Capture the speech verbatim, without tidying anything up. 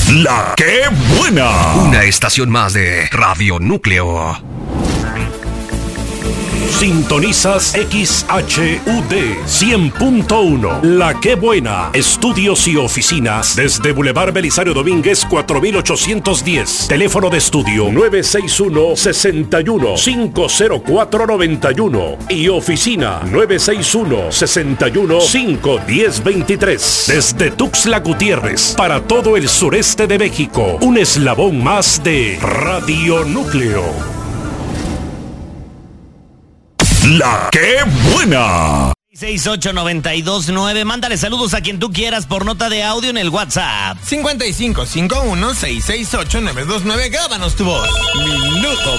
La que buena. Una estación más de Radio Núcleo. Sintonizas X H U D cien punto uno. La que buena. Estudios y oficinas desde Boulevard Belisario Domínguez cuatro mil ochocientos diez. Teléfono de estudio nueve seis uno, seis uno, cinco cero cuatro, nueve uno y oficina nueve seis uno, seis uno, cinco uno cero, dos tres. Desde Tuxtla Gutiérrez para todo el sureste de México. Un eslabón más de Radio Núcleo. La que buena. seis ocho nueve dos nueve. Mándale saludos a quien tú quieras por nota de audio en el WhatsApp. cincuenta y cinco cincuenta y uno, seiscientos sesenta y ocho, nueve dos nueve. Grábanos tu voz. Minuto